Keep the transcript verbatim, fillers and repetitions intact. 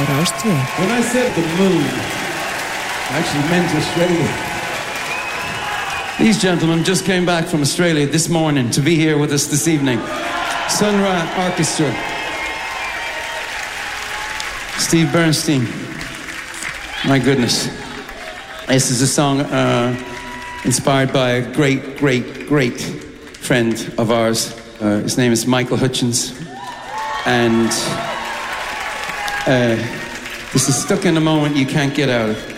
á Rástvö. When I said the moon, I actually meant Australia. These gentlemen just came back from Australia this morning to be here with us this evening. Sun Ra Orchestra. Steve Bernstein. My goodness. This is a song uh, inspired by a great, great, great friend of ours. Uh, his name is Michael Hutchins. And uh, this is stuck in a moment you can't get out of.